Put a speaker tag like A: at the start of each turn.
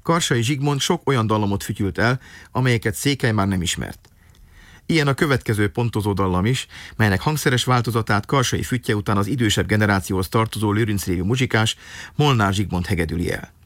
A: Karsai Zsigmond sok olyan dallamot fütyült el, amelyeket Székely már nem ismert. Ilyen a következő pontozó dallam is, melynek hangszeres változatát Karsai füttye után az idősebb generációhoz tartozó lőrincrévű muzsikás Molnár Zsigmond hegedüli el.